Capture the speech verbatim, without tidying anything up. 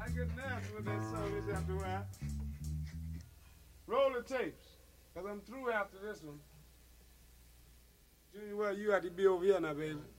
I get nasty with that service after a while. Roll the tapes, because I'm through after this one. Junior, well, you have to be over here now, baby.